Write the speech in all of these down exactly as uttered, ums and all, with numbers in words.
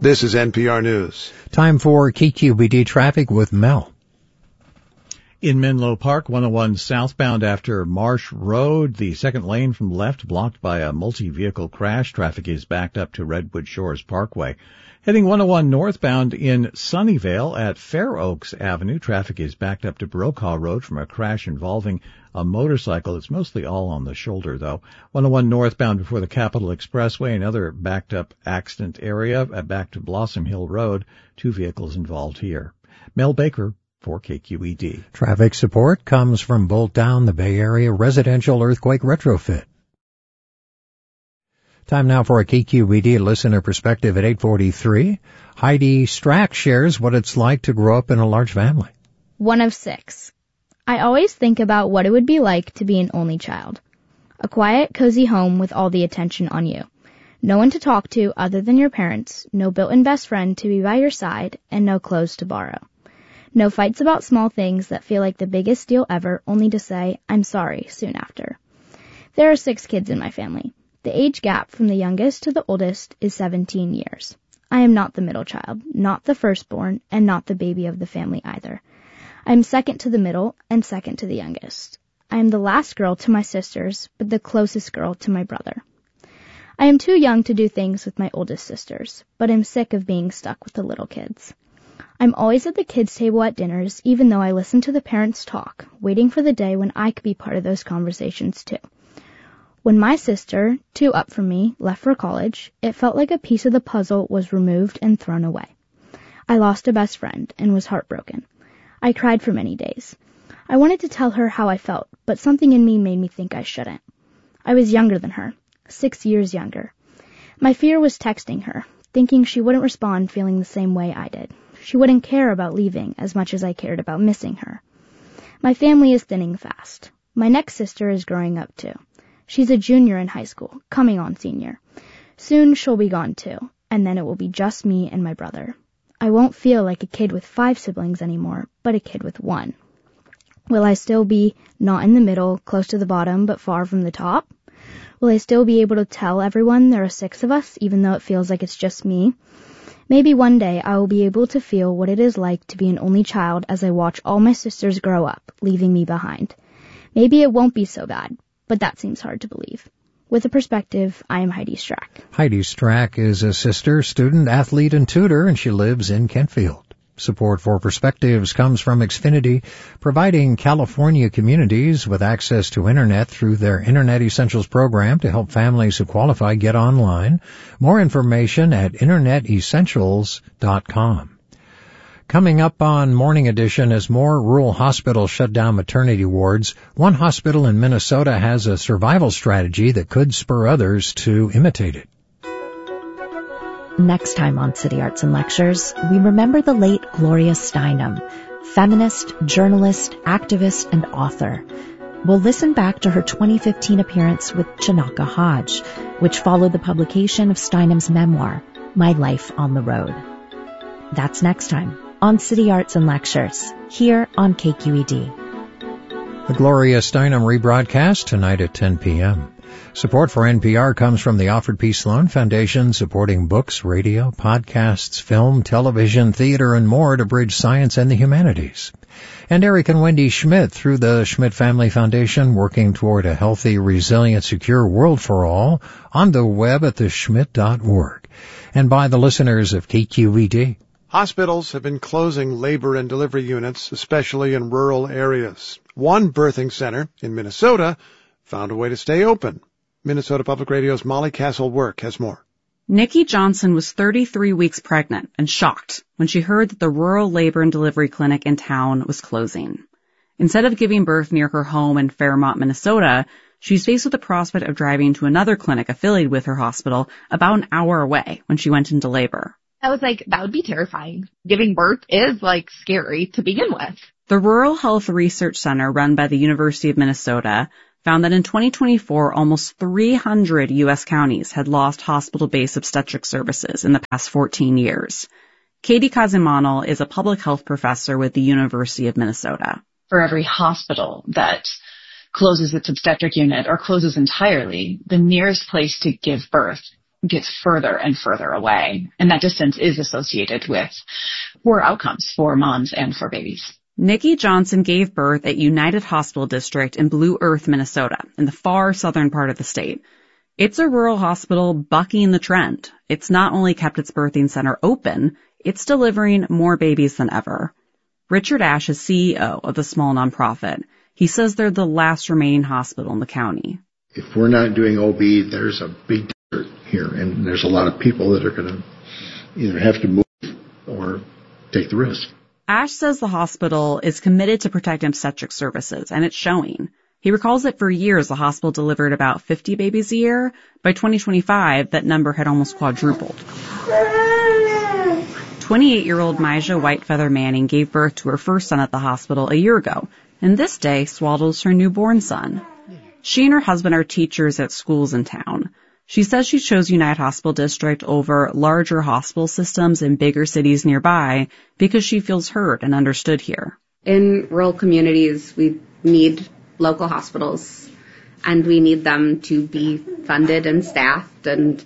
This is N P R News. Time for K Q B D traffic with Mel. In Menlo Park, one oh one southbound after Marsh Road, the second lane from the left blocked by a multi-vehicle crash. Traffic is backed up to Redwood Shores Parkway. Heading one oh one northbound in Sunnyvale at Fair Oaks Avenue, traffic is backed up to Brokaw Road from a crash involving a motorcycle. It's mostly all on the shoulder, though. one oh one northbound before the Capitol Expressway, another backed up accident area, back to Blossom Hill Road. Two vehicles involved here. Mel Baker for K Q E D. Traffic support comes from Bolt Down, the Bay Area residential earthquake retrofit. Time now for a K Q E D listener perspective at eight forty-three. Heidi Strack shares what it's like to grow up in a large family. One of six. I always think about what it would be like to be an only child. A quiet, cozy home with all the attention on you. No one to talk to other than your parents, no built-in best friend to be by your side, and no clothes to borrow. No fights about small things that feel like the biggest deal ever, only to say, I'm sorry, soon after. There are six kids in my family. The age gap from the youngest to the oldest is seventeen years. I am not the middle child, not the firstborn, and not the baby of the family either. I am second to the middle and second to the youngest. I am the last girl to my sisters, but the closest girl to my brother. I am too young to do things with my oldest sisters, but am sick of being stuck with the little kids. I'm always at the kids' table at dinners, even though I listen to the parents talk, waiting for the day when I could be part of those conversations too. When my sister, two up from me, left for college, it felt like a piece of the puzzle was removed and thrown away. I lost a best friend and was heartbroken. I cried for many days. I wanted to tell her how I felt, but something in me made me think I shouldn't. I was younger than her, six years younger. My fear was texting her, thinking she wouldn't respond feeling the same way I did. She wouldn't care about leaving as much as I cared about missing her. My family is thinning fast. My next sister is growing up too. She's a junior in high school, coming on senior. Soon she'll be gone too, and then it will be just me and my brother. I won't feel like a kid with five siblings anymore, but a kid with one. Will I still be not in the middle, close to the bottom, but far from the top? Will I still be able to tell everyone there are six of us, even though it feels like it's just me? Maybe one day I will be able to feel what it is like to be an only child as I watch all my sisters grow up, leaving me behind. Maybe it won't be so bad, but that seems hard to believe. With a perspective, I am Heidi Strack. Heidi Strack is a sister, student, athlete, and tutor, and she lives in Kentfield. Support for Perspectives comes from Xfinity, providing California communities with access to Internet through their Internet Essentials program to help families who qualify get online. More information at internet essentials dot com. Coming up on Morning Edition, as more rural hospitals shut down maternity wards, one hospital in Minnesota has a survival strategy that could spur others to imitate it. Next time on City Arts and Lectures, we remember the late Gloria Steinem, feminist, journalist, activist, and author. We'll listen back to her twenty fifteen appearance with Chinaka Hodge, which followed the publication of Steinem's memoir, My Life on the Road. That's next time on City Arts and Lectures, here on K Q E D. The Gloria Steinem rebroadcast tonight at ten p.m. Support for N P R comes from the Alfred P. Sloan Foundation, supporting books, radio, podcasts, film, television, theater, and more to bridge science and the humanities. And Eric and Wendy Schmidt through the Schmidt Family Foundation, working toward a healthy, resilient, secure world for all, on the web at the schmidt dot org. And by the listeners of K Q E D. Hospitals have been closing labor and delivery units, especially in rural areas. One birthing center in Minnesota found a way to stay open. Minnesota Public Radio's Molly Castle-Work has more. Nikki Johnson was thirty-three weeks pregnant and shocked when she heard that the rural labor and delivery clinic in town was closing. Instead of giving birth near her home in Fairmont, Minnesota, she's faced with the prospect of driving to another clinic affiliated with her hospital about an hour away when she went into labor. I was like, that would be terrifying. Giving birth is, like, scary to begin with. The Rural Health Research Center, run by the University of Minnesota, found that in twenty twenty-four, almost three hundred U S counties had lost hospital-based obstetric services in the past fourteen years. Katie Kazimanel is a public health professor with the University of Minnesota. For every hospital that closes its obstetric unit or closes entirely, the nearest place to give birth gets further and further away. And that distance is associated with poor outcomes for moms and for babies. Nikki Johnson gave birth at United Hospital District in Blue Earth, Minnesota, in the far southern part of the state. It's a rural hospital bucking the trend. It's not only kept its birthing center open, it's delivering more babies than ever. Richard Ash is C E O of the small nonprofit. He says they're the last remaining hospital in the county. If we're not doing O B, there's a big desert here, and there's a lot of people that are going to either have to move or take the risk. Ash says the hospital is committed to protect obstetric services, and it's showing. He recalls that for years the hospital delivered about fifty babies a year. By twenty twenty-five, that number had almost quadrupled. twenty-eight-year-old Myja Whitefeather Manning gave birth to her first son at the hospital a year ago, and this day swaddles her newborn son. She and her husband are teachers at schools in town. She says she chose United Hospital District over larger hospital systems in bigger cities nearby because she feels heard and understood here. In rural communities, we need local hospitals, and we need them to be funded and staffed. And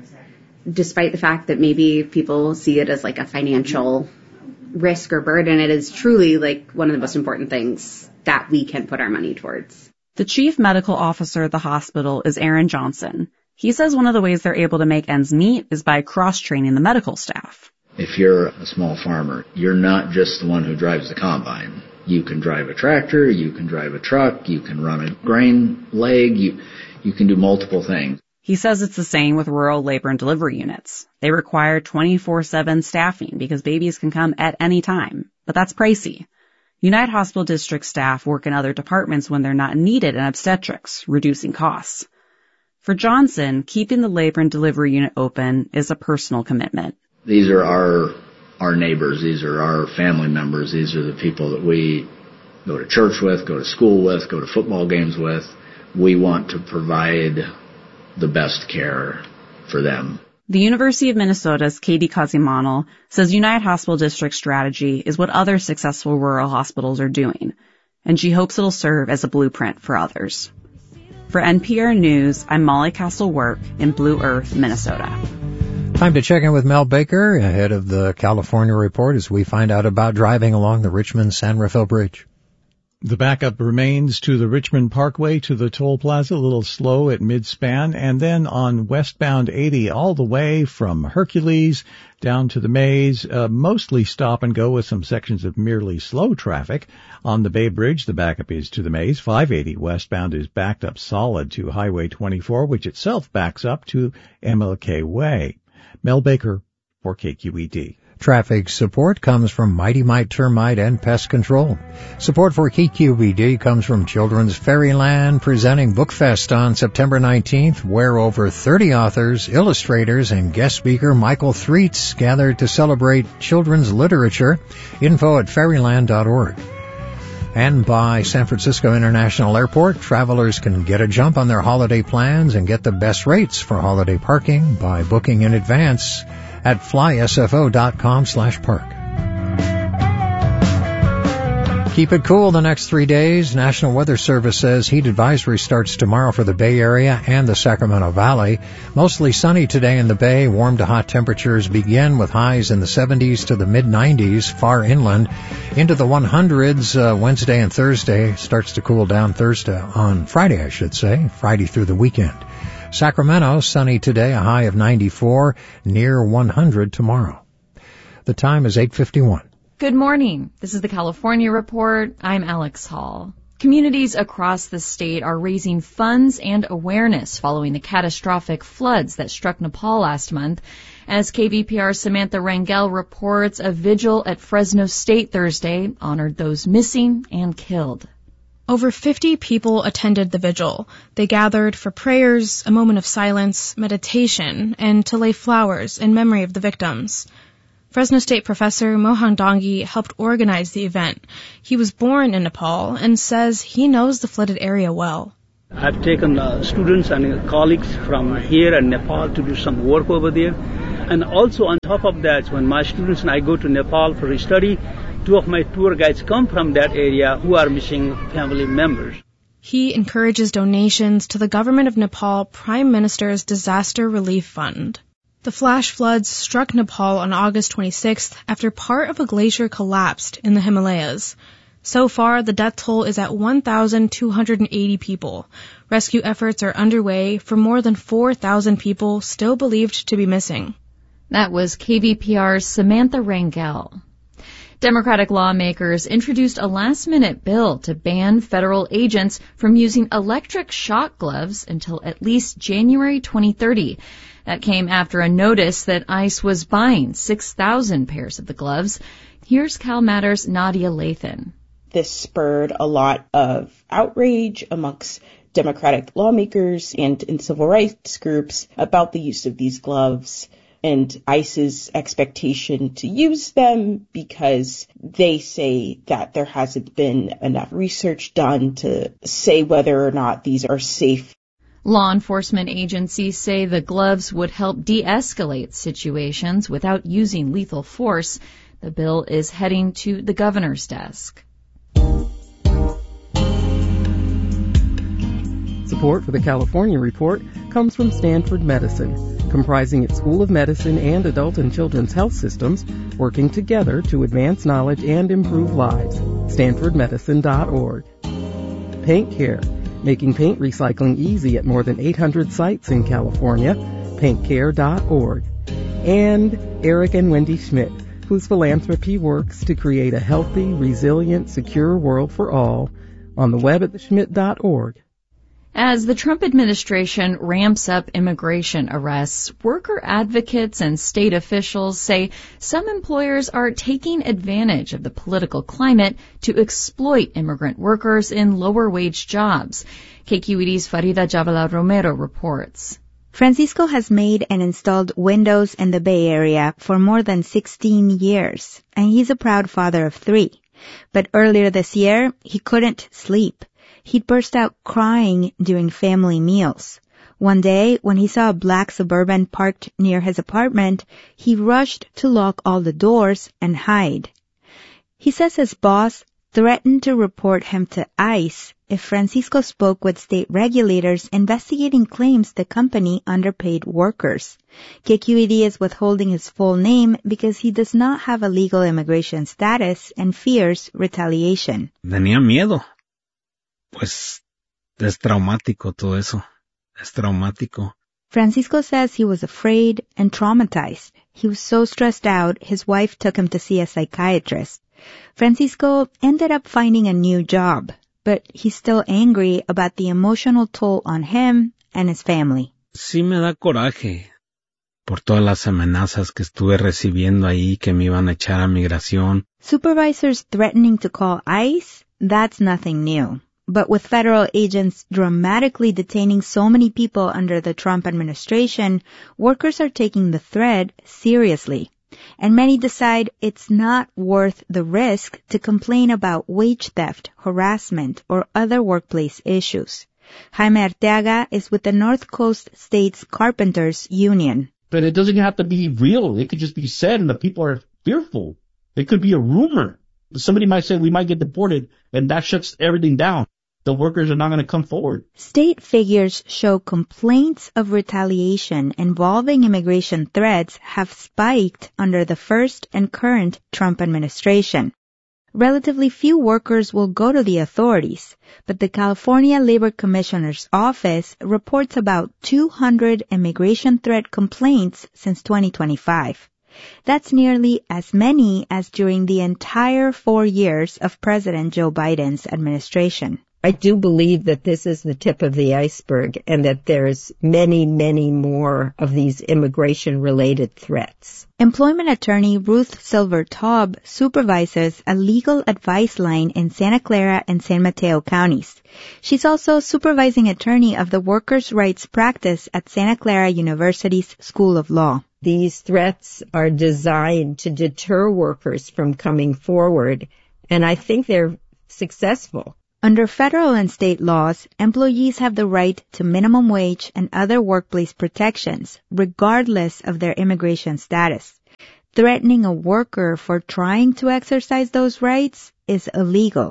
despite the fact that maybe people see it as like a financial risk or burden, it is truly like one of the most important things that we can put our money towards. The chief medical officer at the hospital is Aaron Johnson. He says one of the ways they're able to make ends meet is by cross-training the medical staff. If you're a small farmer, you're not just the one who drives the combine. You can drive a tractor, you can drive a truck, you can run a grain leg, you, you can do multiple things. He says it's the same with rural labor and delivery units. They require twenty-four seven staffing because babies can come at any time, but that's pricey. United Hospital District staff work in other departments when they're not needed in obstetrics, reducing costs. For Johnson, keeping the labor and delivery unit open is a personal commitment. These are our our neighbors. These are our family members. These are the people that we go to church with, go to school with, go to football games with. We want to provide the best care for them. The University of Minnesota's Katie Kazimanel says United Hospital District strategy is what other successful rural hospitals are doing, and she hopes it'll serve as a blueprint for others. For N P R News, I'm Molly Castle-Work in Blue Earth, Minnesota. Time to check in with Mel Baker ahead of the California report as we find out about driving along the Richmond-San Rafael Bridge. The backup remains to the Richmond Parkway to the toll plaza, a little slow at mid-span, and then on westbound eighty all the way from Hercules down to the Maze, uh, mostly stop and go with some sections of merely slow traffic. On the Bay Bridge, the backup is to the Maze. five eighty westbound is backed up solid to Highway twenty-four, which itself backs up to M L K Way. Mel Baker for K Q E D. Traffic support comes from Mighty Mite Termite and Pest Control. Support for K Q E D comes from Children's Fairyland, presenting Bookfest on September nineteenth, where over thirty authors, illustrators, and guest speaker Michael Threets gathered to celebrate children's literature. Info at fairyland dot org. And by San Francisco International Airport, travelers can get a jump on their holiday plans and get the best rates for holiday parking by booking in advance at flysfo.com slash park. Keep it cool the next three days. National Weather Service says heat advisory starts tomorrow for the Bay Area and the Sacramento Valley. Mostly sunny today in the Bay. Warm to hot temperatures begin with highs in the seventies to the mid nineties far inland. Into the hundreds uh, Wednesday and Thursday. Starts to cool down Thursday, on Friday I should say, Friday through the weekend. Sacramento, sunny today, a high of ninety-four, near one hundred tomorrow. The time is eight fifty-one. Good morning. This is the California Report. I'm Alex Hall. Communities across the state are raising funds and awareness following the catastrophic floods that struck Nepal last month. As K V P R's Samantha Rangel reports, a vigil at Fresno State Thursday honored those missing and killed. Over fifty people attended the vigil. They gathered for prayers, a moment of silence, meditation, and to lay flowers in memory of the victims. Fresno State professor Mohan Dangi helped organize the event. He was born in Nepal and says he knows the flooded area well. I've taken uh, students and colleagues from here and Nepal to do some work over there. And also on top of that, when my students and I go to Nepal for a study, two of my tour guides come from that area who are missing family members. He encourages donations to the government of Nepal Prime Minister's Disaster Relief Fund. The flash floods struck Nepal on August twenty-sixth after part of a glacier collapsed in the Himalayas. So far, the death toll is at one thousand two hundred eighty people. Rescue efforts are underway for more than four thousand people still believed to be missing. That was K V P R's Samantha Rangel. Democratic lawmakers introduced a last-minute bill to ban federal agents from using electric shock gloves until at least January twenty thirty. That came after a notice that ICE was buying six thousand pairs of the gloves. Here's CalMatters' Nadia Lathan. This spurred a lot of outrage amongst Democratic lawmakers and in civil rights groups about the use of these gloves and ICE's expectation to use them because they say that there hasn't been enough research done to say whether or not these are safe. Law enforcement agencies say the gloves would help de-escalate situations without using lethal force. The bill is heading to the governor's desk. Support for the California Report comes from Stanford Medicine, comprising its School of Medicine and Adult and Children's Health Systems, working together to advance knowledge and improve lives. Stanford Medicine dot org. Paint Care, making paint recycling easy at more than eight hundred sites in California. paint care dot org. And Eric and Wendy Schmidt, whose philanthropy works to create a healthy, resilient, secure world for all, on the web at the schmidt dot org. As the Trump administration ramps up immigration arrests, worker advocates and state officials say some employers are taking advantage of the political climate to exploit immigrant workers in lower-wage jobs. K Q E D's Farida Jabala Romero reports. Francisco has made and installed windows in the Bay Area for more than sixteen years, and he's a proud father of three. But earlier this year, he couldn't sleep. He'd burst out crying during family meals. One day, when he saw a black Suburban parked near his apartment, he rushed to lock all the doors and hide. He says his boss threatened to report him to ICE if Francisco spoke with state regulators investigating claims the company underpaid workers. K Q E D is withholding his full name because he does not have a legal immigration status and fears retaliation. Tenía miedo. Pues es traumático todo eso. Es traumático. Francisco says he was afraid and traumatized. He was so stressed out, his wife took him to see a psychiatrist. Francisco ended up finding a new job, but he's still angry about the emotional toll on him and his family. Sí me da coraje por todas las amenazas que estuve recibiendo ahí que me iban a echar a migración. Supervisors threatening to call ICE? That's nothing new. But with federal agents dramatically detaining so many people under the Trump administration, workers are taking the threat seriously. And many decide it's not worth the risk to complain about wage theft, harassment, or other workplace issues. Jaime Arteaga is with the North Coast States Carpenters Union. But it doesn't have to be real. It could just be said and the people are fearful. It could be a rumor. Somebody might say we might get deported and that shuts everything down. The workers are not going to come forward. State figures show complaints of retaliation involving immigration threats have spiked under the first and current Trump administration. Relatively few workers will go to the authorities, but the California Labor Commissioner's Office reports about two hundred immigration threat complaints since twenty twenty-five. That's nearly as many as during the entire four years of President Joe Biden's administration. I do believe that this is the tip of the iceberg and that there's many, many more of these immigration-related threats. Employment attorney Ruth Silver Taub supervises a legal advice line in Santa Clara and San Mateo counties. She's also supervising attorney of the workers' rights practice at Santa Clara University's School of Law. These threats are designed to deter workers from coming forward, and I think they're successful. Under federal and state laws, employees have the right to minimum wage and other workplace protections, regardless of their immigration status. Threatening a worker for trying to exercise those rights is illegal.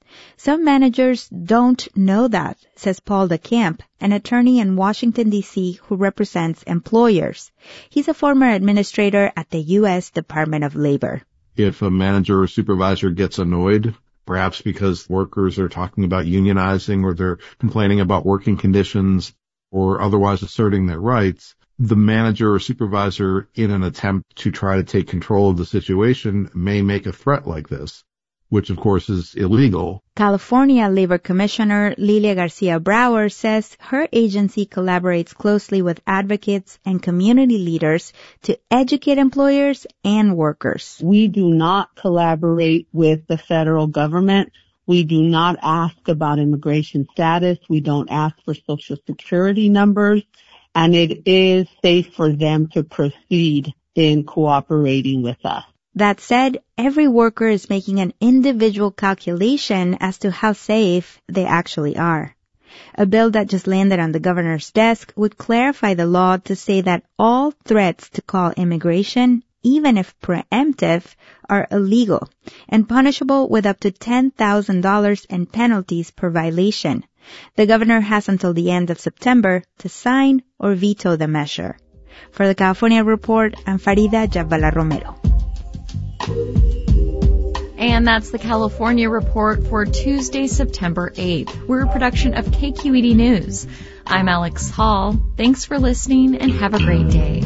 Some managers don't know that, says Paul DeCamp, an attorney in Washington, D C who represents employers. He's a former administrator at the U S Department of Labor. If a manager or supervisor gets annoyed, perhaps because workers are talking about unionizing or they're complaining about working conditions or otherwise asserting their rights, the manager or supervisor, in an attempt to try to take control of the situation, may make a threat like this, which of course is illegal. California Labor Commissioner Lilia Garcia Brower says her agency collaborates closely with advocates and community leaders to educate employers and workers. We do not collaborate with the federal government. We do not ask about immigration status. We don't ask for social security numbers. And it is safe for them to proceed in cooperating with us. That said, every worker is making an individual calculation as to how safe they actually are. A bill that just landed on the governor's desk would clarify the law to say that all threats to call immigration, even if preemptive, are illegal and punishable with up to ten thousand dollars in penalties per violation. The governor has until the end of September to sign or veto the measure. For the California Report, I'm Farida Jabala Romero. And that's the California Report for Tuesday, September eighth. We're a production of K Q E D News. I'm Alex Hall. Thanks for listening and have a great day.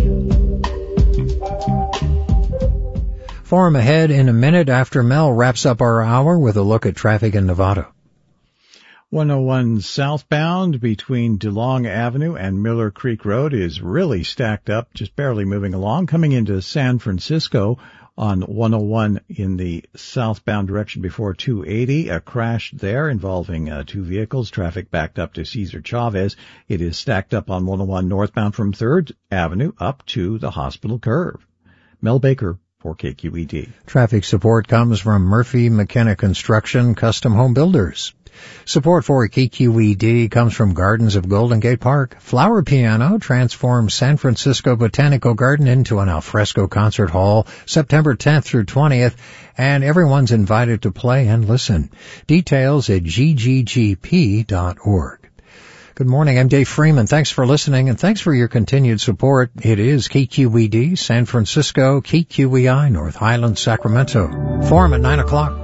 Forum ahead in a minute after Mel wraps up our hour with a look at traffic in Nevada. one oh one southbound between DeLong Avenue and Miller Creek Road is really stacked up, just barely moving along. Coming into San Francisco on one oh one in the southbound direction before two eighty, a crash there involving uh, two vehicles. Traffic backed up to Cesar Chavez. It is stacked up on one oh one northbound from third Avenue up to the hospital curve. Mel Baker for K Q E D. Traffic support comes from Murphy McKenna Construction Custom Home Builders. Support for K Q E D comes from Gardens of Golden Gate Park. Flower Piano transforms San Francisco Botanical Garden into an alfresco concert hall September tenth through twentieth, and everyone's invited to play and listen. Details at g g g p dot org. Good morning, I'm Dave Freeman. Thanks for listening, and thanks for your continued support. It is K Q E D, San Francisco, K Q E I, North Highlands, Sacramento. Forum at nine o'clock.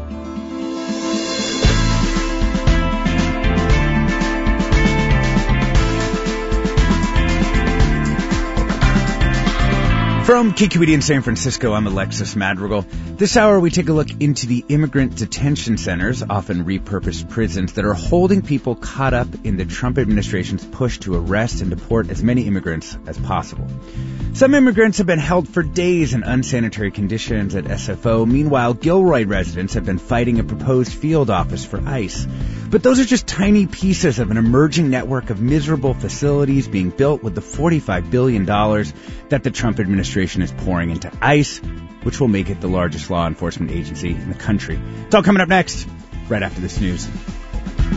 From K Q E D in San Francisco, I'm Alexis Madrigal. This hour we take a look into the immigrant detention centers, often repurposed prisons, that are holding people caught up in the Trump administration's push to arrest and deport as many immigrants as possible. Some immigrants have been held for days in unsanitary conditions at S F O. Meanwhile, Gilroy residents have been fighting a proposed field office for ICE. But those are just tiny pieces of an emerging network of miserable facilities being built with the forty-five billion dollars that the Trump administration is pouring into ICE, which will make it the largest law enforcement agency in the country. It's all coming up next, right after this news.